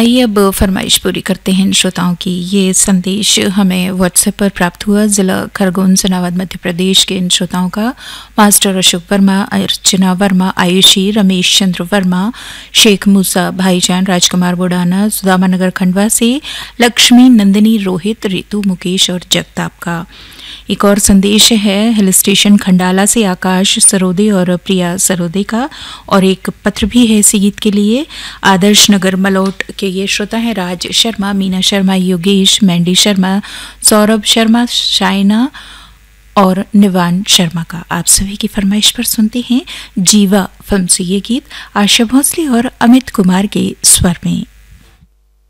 आइए अब फरमाइश पूरी करते हैं श्रोताओं की। ये संदेश हमें व्हाट्सएप पर प्राप्त हुआ। जिला खरगोन सनावद मध्य प्रदेश के इन श्रोताओं का मास्टर अशोक वर्मा, अर्चना वर्मा, आयुषी, रमेश चंद्र वर्मा, शेख मूसा भाईजान, राजकुमार बुडाना, सुदामा नगर खंडवा से, लक्ष्मी, नंदिनी, रोहित, रितु, मुकेश और जगताप का। एक और संदेश है हिल स्टेशन खंडाला से आकाश सरोदे और प्रिया सरोदे का, और एक पत्र भी है इसी गीत के लिए। आदर्श नगर मलोट के ये श्रोता हैं राज शर्मा, मीना शर्मा, योगेश, मैंडी शर्मा, सौरभ शर्मा, शाइना और निवान शर्मा का। आप सभी की फरमाइश पर सुनते हैं जीवा फिल्म से ये गीत आशा भोसले और अमित कुमार के स्वर में।